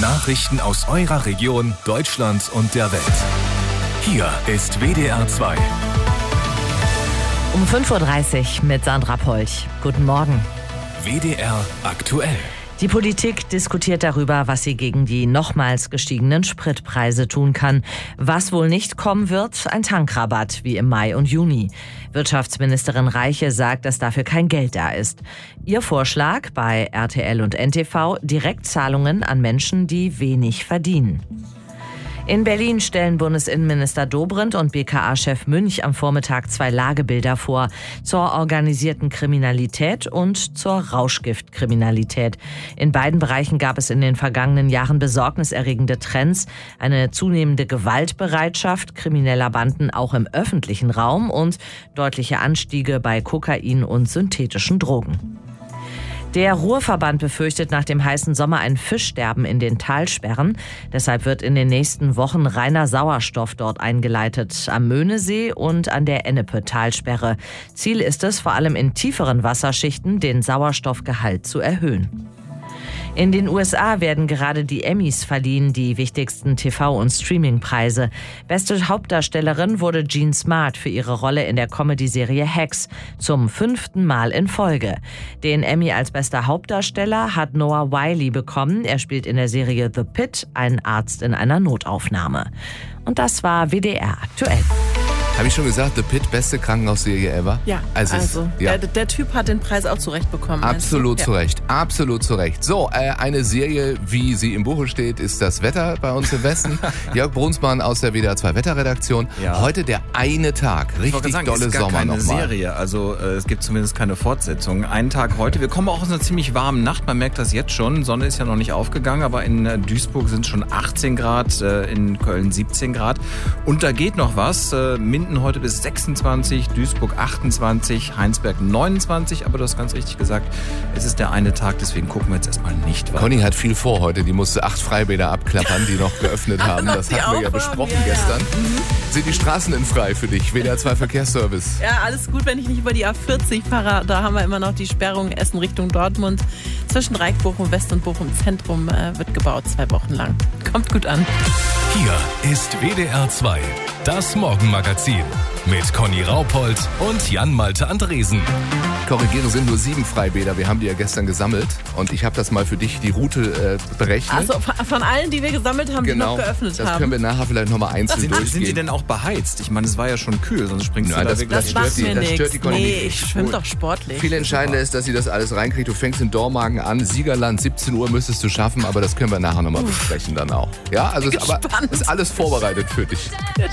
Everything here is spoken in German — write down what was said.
Nachrichten aus eurer Region, Deutschland und der Welt. Hier ist WDR 2. Um 5.30 Uhr mit Sandra Polch. Guten Morgen. WDR aktuell. Die Politik diskutiert darüber, was sie gegen die nochmals gestiegenen Spritpreise tun kann. Was wohl nicht kommen wird, ein Tankrabatt wie im Mai und Juni. Wirtschaftsministerin Reiche sagt, dass dafür kein Geld da ist. Ihr Vorschlag bei RTL und NTV: Direktzahlungen an Menschen, die wenig verdienen. In Berlin stellen Bundesinnenminister Dobrindt und BKA-Chef Münch am Vormittag 2 Lagebilder vor zur organisierten Kriminalität und zur Rauschgiftkriminalität. In beiden Bereichen gab es in den vergangenen Jahren besorgniserregende Trends, eine zunehmende Gewaltbereitschaft krimineller Banden auch im öffentlichen Raum und deutliche Anstiege bei Kokain und synthetischen Drogen. Der Ruhrverband befürchtet nach dem heißen Sommer ein Fischsterben in den Talsperren. Deshalb wird in den nächsten Wochen reiner Sauerstoff dort eingeleitet, am Möhnesee und an der Ennepe-Talsperre. Ziel ist es, vor allem in tieferen Wasserschichten den Sauerstoffgehalt zu erhöhen. In den USA werden gerade die Emmys verliehen, die wichtigsten TV- und Streamingpreise. Beste Hauptdarstellerin wurde Jean Smart für ihre Rolle in der Comedy-Serie Hacks, zum 5. Mal in Folge. Den Emmy als bester Hauptdarsteller hat Noah Wyle bekommen. Er spielt in der Serie The Pit einen Arzt in einer Notaufnahme. Und das war WDR aktuell. Habe ich schon gesagt, The Pit, beste Krankenhausserie ever? Ja, also ja. Der Typ hat den Preis auch zurecht bekommen. Absolut ja. zu Recht, absolut zu Recht. So, eine Serie, wie sie im Buche steht, ist das Wetter bei uns im Westen. Jörg Brunsmann aus der WDR 2 Wetterredaktion. Ja. Heute der eine Tag, richtig dolle Sommer nochmal. Es ist keine Serie, also es gibt zumindest keine Fortsetzung. Einen Tag heute, wir kommen auch aus einer ziemlich warmen Nacht, man merkt das jetzt schon. Sonne ist ja noch nicht aufgegangen, aber in Duisburg sind schon 18 Grad, in Köln 17 Grad. Und da geht noch was, Minden heute bis 26, Duisburg 28, Heinsberg 29, aber du hast ganz richtig gesagt, es ist der eine Tag, deswegen gucken wir jetzt erstmal nicht weiter. Conny hat viel vor heute, die musste 8 Freibäder abklappern, die noch geöffnet haben, das hatten wir ja besprochen gestern. Sind die Straßen denn frei für dich, WDR 2 Verkehrsservice? Ja, alles gut, wenn ich nicht über die A40 fahre, da haben wir immer noch die Sperrung Essen Richtung Dortmund. Zwischen Reik, Bochum West und Bochum Zentrum wird gebaut, 2 Wochen lang. Kommt gut an. Hier ist WDR 2, das Morgenmagazin mit Conny Raupold und Jan-Malte Andresen. Korrigiere, sind nur 7 Freibäder. Wir haben die ja gestern gesammelt und ich habe das mal für dich die Route berechnet. Also von allen, die wir gesammelt haben, die noch geöffnet haben. Das können wir nachher vielleicht nochmal einzeln durchgehen. Sind die denn auch beheizt? Ich meine, es war ja schon kühl, sonst springst du da das wirklich. stört die Conny nicht. Ich schwimme doch sportlich. Viel entscheidender ist, dass sie das alles reinkriegt. Du fängst in Dormagen an, Siegerland, 17 Uhr müsstest du schaffen, aber das können wir nachher nochmal besprechen dann auch. Ja, also ist alles vorbereitet für dich.